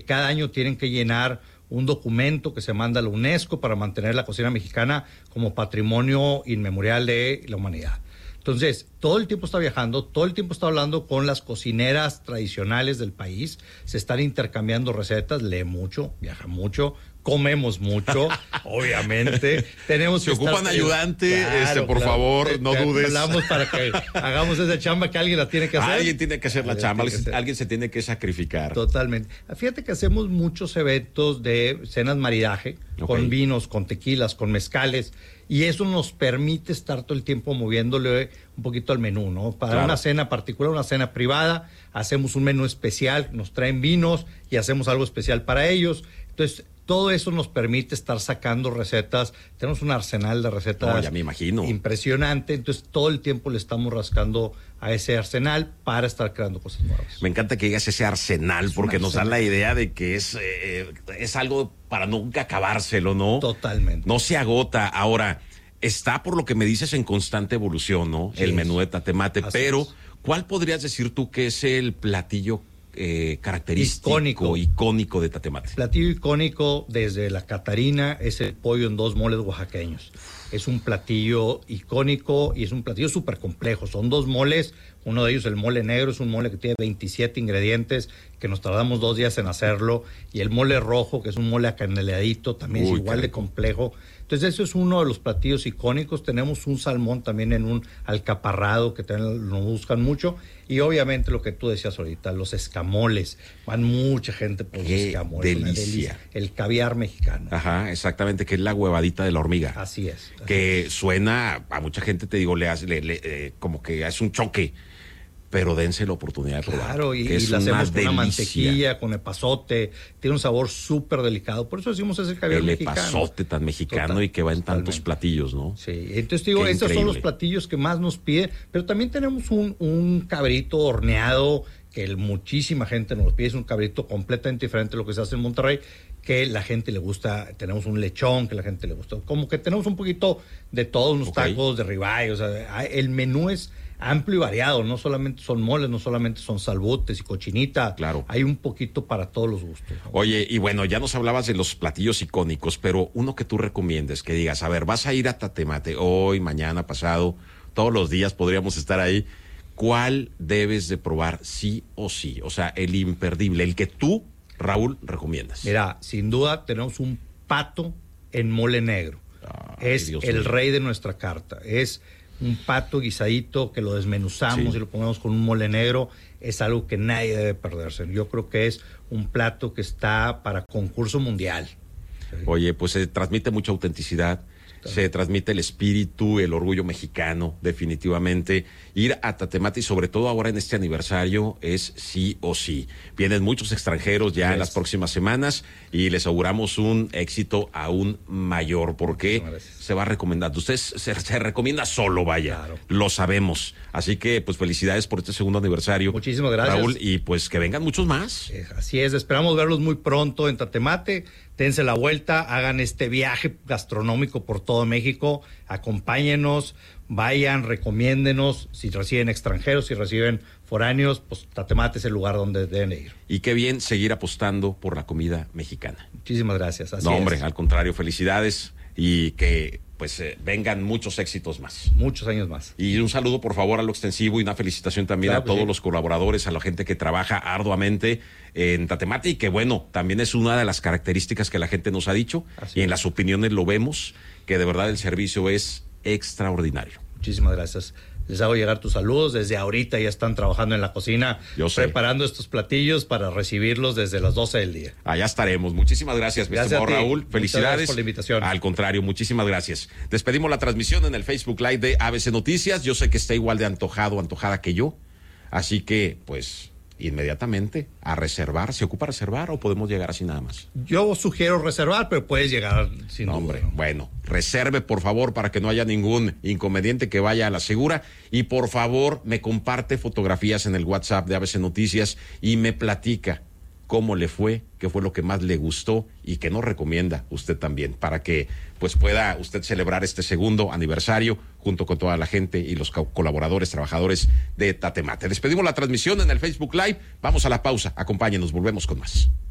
Cada año tienen que llenar un documento que se manda a la UNESCO para mantener la cocina mexicana como patrimonio inmemorial de la humanidad. Entonces, todo el tiempo está viajando, todo el tiempo está hablando con las cocineras tradicionales del país, se están intercambiando recetas, lee mucho, viaja mucho, comemos mucho, obviamente. Tenemos Se ocupan ayudante, por favor, no dudes. Hablamos para que hagamos esa chamba que alguien la tiene que hacer. Alguien tiene que hacer la chamba, alguien se tiene que sacrificar. Totalmente. Fíjate que hacemos muchos eventos de cenas maridaje, con vinos, con tequilas, con mezcales, y eso nos permite estar todo el tiempo moviéndole un poquito al menú, ¿no? Para una cena particular, una cena privada, hacemos un menú especial, nos traen vinos y hacemos algo especial para ellos. Entonces, todo eso nos permite estar sacando recetas. Tenemos un arsenal de recetas ya me imagino. Impresionante. Entonces, todo el tiempo le estamos rascando a ese arsenal para estar creando cosas nuevas. Me encanta que digas ese arsenal, porque nos da la idea de que es algo para nunca acabárselo, ¿no? Totalmente. No se agota. Ahora, está, por lo que me dices, en constante evolución, ¿no? Sí, el menú de Tatemate. Pero, ¿cuál podrías decir tú que es el platillo característico, icónico de Tatemate? Platillo icónico desde la Catarina es el pollo en 2 moles oaxaqueños. Es un platillo icónico y es un platillo súper complejo. Son 2 moles, uno de ellos, el mole negro, es un mole que tiene 27 ingredientes, que nos tardamos 2 días en hacerlo, y el mole rojo, que es un mole acanaleadito, también es igual de complejo. Entonces, eso es uno de los platillos icónicos. Tenemos un salmón también en un alcaparrado, que también nos buscan mucho. Y obviamente lo que tú decías ahorita, los escamoles. Van mucha gente por los escamoles. Delicia. El caviar mexicano. Ajá, exactamente, que es la huevadita de la hormiga. Así es. Que suena, a mucha gente, te digo, como que es un choque. Pero dense la oportunidad de probar. Claro, y la hacemos con una mantequilla, con epazote, tiene un sabor súper delicado. Por eso decimos es el caviar mexicano. El epazote tan mexicano y que va en tantos platillos, ¿no? Sí, entonces digo, estos son los platillos que más nos piden, pero también tenemos un cabrito horneado que muchísima gente nos pide, es un cabrito completamente diferente a lo que se hace en Monterrey, que la gente le gusta. Tenemos un lechón que la gente le gusta, como que tenemos un poquito de todo, unos tacos de ribeye, o sea, el menú es amplio y variado, no solamente son moles, no solamente son salbutes y cochinita. Claro. Hay un poquito para todos los gustos. Oye, y bueno, ya nos hablabas de los platillos icónicos, pero uno que tú recomiendes, que digas, a ver, vas a ir a Tatemate hoy, mañana, pasado, todos los días podríamos estar ahí. ¿Cuál debes de probar sí o sí? O sea, el imperdible, el que tú, Raúl, recomiendas. Mira, sin duda tenemos un pato en mole negro. Es Dios el mío. Rey de nuestra carta. Es un pato guisadito que lo desmenuzamos y lo ponemos con un mole negro. Es algo que nadie debe perderse. Yo creo que es un plato que está para concurso mundial. Oye, pues se transmite mucha autenticidad, se transmite el espíritu, el orgullo mexicano, definitivamente. Ir a Tatemate, y sobre todo ahora en este aniversario, es sí o sí. Vienen muchos extranjeros ya en las próximas semanas y les auguramos un éxito aún mayor, porque se va recomendando. Usted se recomienda solo, vaya, lo sabemos. Así que, pues, felicidades por este segundo aniversario. Muchísimas gracias, Raúl, y pues que vengan muchos más. Así es, esperamos verlos muy pronto en Tatemate. Dense la vuelta, hagan este viaje gastronómico por todo México, acompáñenos, vayan, recomiéndenos. Si reciben extranjeros, si reciben foráneos, pues Tatemate es el lugar donde deben ir. Y qué bien seguir apostando por la comida mexicana. Muchísimas gracias. Así hombre, al contrario, felicidades y que pues vengan muchos éxitos más. Muchos años más. Y un saludo, por favor, a lo extensivo y una felicitación también a todos los colaboradores, a la gente que trabaja arduamente en Tatemate y que, bueno, también es una de las características que la gente nos ha dicho y en las opiniones lo vemos, que de verdad el servicio es extraordinario. Muchísimas gracias. Les hago llegar tus saludos. Desde ahorita ya están trabajando en la cocina, preparando estos platillos para recibirlos desde las 12 del día. Allá estaremos. Muchísimas gracias, mi estimado Raúl. Felicidades. Gracias por la invitación. Al contrario, muchísimas gracias. Despedimos la transmisión en el Facebook Live de ABC Noticias. Yo sé que está igual de antojado, antojada que yo. Así que, pues, inmediatamente a reservar. ¿Se ocupa reservar o podemos llegar así nada más? Yo sugiero reservar, pero puedes llegar sin duda. Hombre, bueno, reserve por favor para que no haya ningún inconveniente, que vaya a la segura. Y por favor, me comparte fotografías en el WhatsApp de ABC Noticias y me platica cómo le fue, qué fue lo que más le gustó y qué nos recomienda usted también, para que pues pueda usted celebrar este segundo aniversario junto con toda la gente y los colaboradores, trabajadores de Tatemate. Despedimos la transmisión en el Facebook Live, vamos a la pausa, acompáñenos, volvemos con más.